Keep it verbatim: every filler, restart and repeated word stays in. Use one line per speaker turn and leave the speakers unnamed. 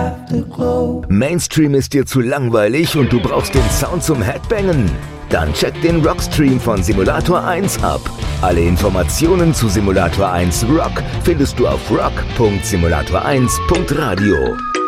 Afterglow.
Mainstream ist dir zu langweilig und du brauchst den Sound zum Headbangen? Dann check den Rockstream von Simulator eins ab. Alle Informationen zu Simulator eins Rock findest du auf rock punkt simulator eins punkt radio.